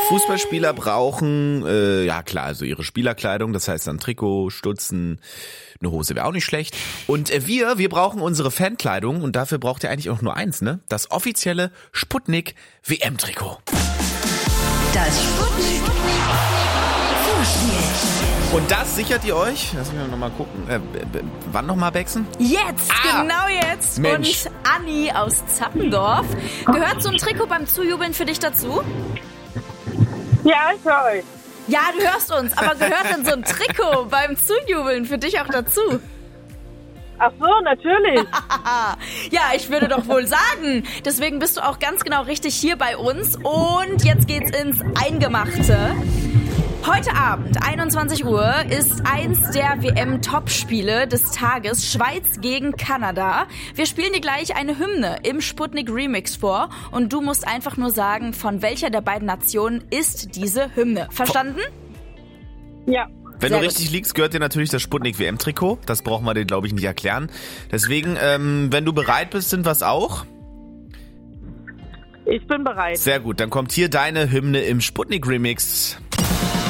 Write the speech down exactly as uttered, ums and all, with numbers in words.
Fußballspieler brauchen, äh, ja klar, also ihre Spielerkleidung, das heißt dann Trikot, Stutzen, eine Hose wäre auch nicht schlecht. Und äh, wir, wir brauchen unsere Fankleidung und dafür braucht ihr eigentlich auch nur eins, ne? Das offizielle Sputnik W M-Trikot. Das Sputnik Vorspiel. Und das sichert ihr euch? Lass mich noch mal gucken. Äh, b- b- wann noch mal Bexen? Jetzt, Ah, genau jetzt. Mensch. Und Anni aus Zappendorf. Gehört so ein Trikot beim Zujubeln für dich dazu? Ja, ich höre euch. Ja, du hörst uns, aber gehört denn so ein Trikot beim Zujubeln für dich auch dazu? Ach so, natürlich. Ja, ich würde doch wohl sagen. Deswegen bist du auch ganz genau richtig hier bei uns. Und jetzt geht's ins Eingemachte. Heute Abend, einundzwanzig Uhr, ist eins der W M-Topspiele des Tages, Schweiz gegen Kanada. Wir spielen dir gleich eine Hymne im Sputnik Remix vor und du musst einfach nur sagen, von welcher der beiden Nationen ist diese Hymne. Verstanden? Ja. Wenn Sehr du gut. richtig liegst, gehört dir natürlich das Sputnik W M-Trikot. Das brauchen wir dir, glaube ich, nicht erklären. Deswegen, ähm, wenn du bereit bist, sind wir es auch. Ich bin bereit. Sehr gut, dann kommt hier deine Hymne im Sputnik Remix.